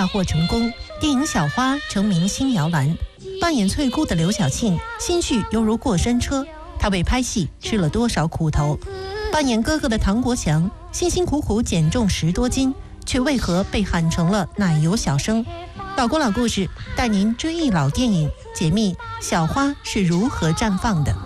大获成功，电影《小花》成明星摇篮。扮演翠姑的刘晓庆，心绪犹如过山车，她为拍戏吃了多少苦头？扮演哥哥的唐国强，辛辛苦苦减重10多斤，却为何被喊成了奶油小生？老郭老故事带您追忆老电影，解密小花是如何绽放的。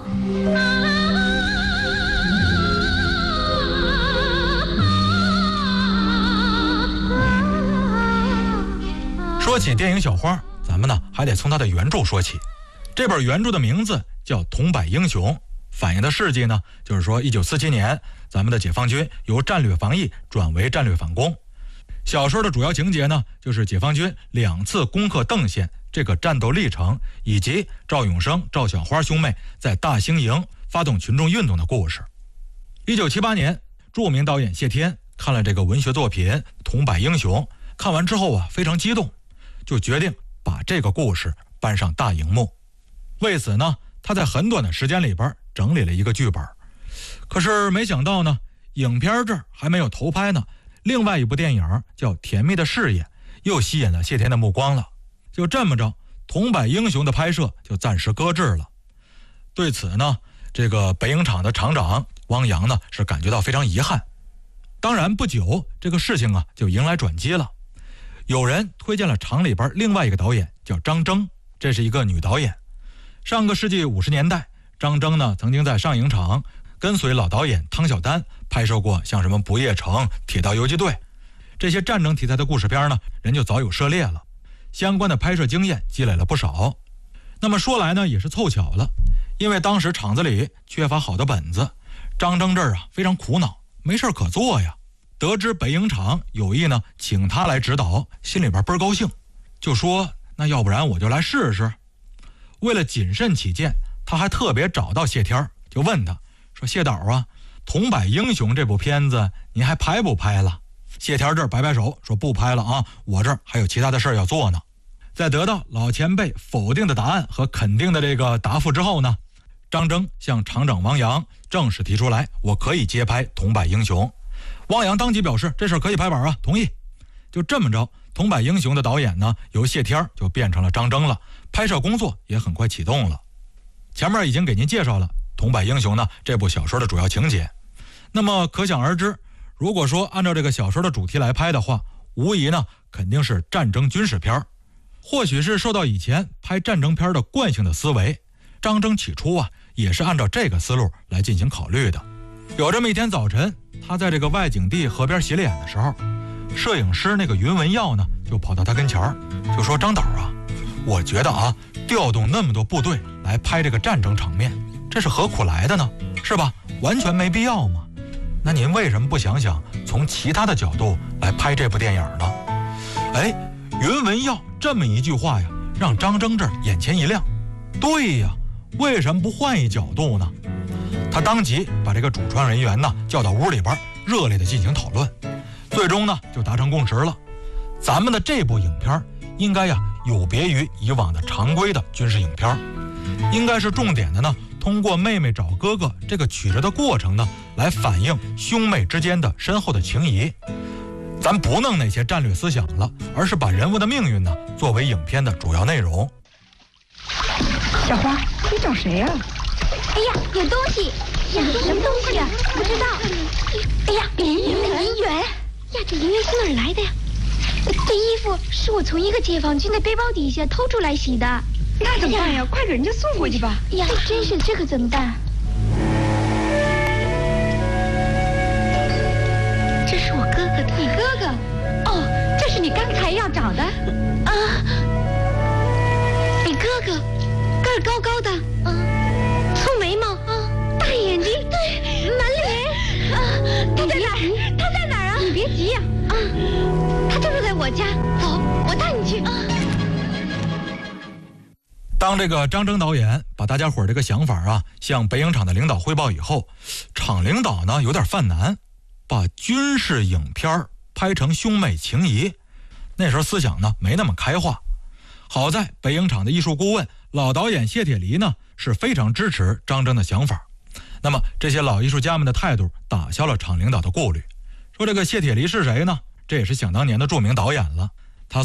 说起电影《小花》，咱们呢还得从它的原著说起。这本原著的名字叫《桐柏英雄》，反映的事迹呢，就是说1947年，咱们的解放军由战略防御转为战略反攻。小说的主要情节呢，就是解放军2次攻克邓县这个战斗历程，以及赵永生、赵小花兄妹在大兴营发动群众运动的故事。1978年，著名导演谢天看了这个文学作品《桐柏英雄》，看完之后啊，非常激动，就决定把这个故事搬上大荧幕。为此呢，他在很短的时间里边整理了一个剧本。可是没想到呢，影片这儿还没有投拍呢，另外一部电影叫《甜蜜的事业》又吸引了谢天的目光了。就这么着，《桐柏英雄》的拍摄就暂时搁置了。对此呢，这个北影厂的厂长汪洋呢是感觉到非常遗憾。当然不久，这个事情啊就迎来转机了。有人推荐了厂里边另外一个导演叫张征，这是一个女导演。上个世纪50年代，张征呢曾经在上影厂跟随老导演汤晓丹拍摄过像什么《不夜城》《铁道游击队》这些战争题材的故事片呢，人就早有涉猎了，相关的拍摄经验积累了不少。那么说来呢，也是凑巧了，因为当时厂子里缺乏好的本子，张征这儿啊非常苦恼，没事可做呀。得知北影厂有意呢请他来指导，心里边倍儿高兴，就说那要不然我就来试试。为了谨慎起见，他还特别找到谢天，就问他说：“谢导啊，《桐柏英雄》这部片子您还拍不拍了？”谢天这儿摆摆手说：“不拍了啊，我这儿还有其他的事要做呢。”在得到老前辈否定的答案和肯定的这个答复之后呢，张征向厂长汪洋正式提出来，我可以接拍《桐柏英雄》。汪洋当即表示这事儿可以拍板啊，同意。就这么着，《桐柏英雄》的导演呢由谢天就变成了张征了，拍摄工作也很快启动了。前面已经给您介绍了《桐柏英雄》呢这部小说的主要情节，那么可想而知，如果说按照这个小说的主题来拍的话，无疑呢肯定是战争军事片。或许是受到以前拍战争片的惯性的思维，张征起初啊也是按照这个思路来进行考虑的。有这么一天早晨，他在这个外景地河边洗脸的时候，摄影师那个云文耀呢就跑到他跟前儿，就说：“张导啊，我觉得啊，调动那么多部队来拍这个战争场面，这是何苦来的呢？是吧？完全没必要嘛。那您为什么不想想从其他的角度来拍这部电影呢？”哎，云文耀这么一句话呀，让张征这眼前一亮。对呀，为什么不换一角度呢？他当即把这个主创人员呢叫到屋里边，热烈的进行讨论，最终呢就达成共识了。咱们的这部影片应该呀有别于以往的常规的军事影片，应该是重点的呢通过妹妹找哥哥这个曲折的过程呢，来反映兄妹之间的深厚的情谊。咱不弄那些战略思想了，而是把人物的命运呢作为影片的主要内容。 小花，你找谁呀？ 哎呀，有东西呀！什么东西呀？不知道。哎呀，银元呀，这银元是哪儿来的呀？这衣服是我从一个解放军的背包底下偷出来洗的。 那怎么办呀？快给人家送回去吧。 哎呀，真是这可怎么办？这是我哥哥的。 你哥哥？哦，这是你刚才要找的啊？你哥哥个儿高高的，粗眉毛，大眼睛，对，满脸。他在哪儿？他在哪儿啊？ 你别急呀。 他就住在我家。走，我带你去。 当这个张征导演把大家伙这个想法啊向北影厂的领导汇报以后，厂领导呢有点犯难，把军事影片拍成兄妹情谊，那时候思想呢没那么开化。好在北影厂的艺术顾问老导演谢铁骊呢是非常支持张征的想法。那么这些老艺术家们的态度打消了厂领导的顾虑。说这个谢铁骊是谁呢？这也是想当年的著名导演了。